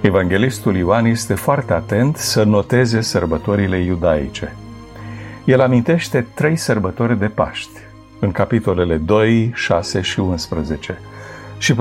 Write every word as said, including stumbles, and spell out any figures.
Evanghelistul Ioan este foarte atent să noteze sărbătorile iudaice. El amintește trei sărbători de Paști, în capitolele doi, șase și unsprezece,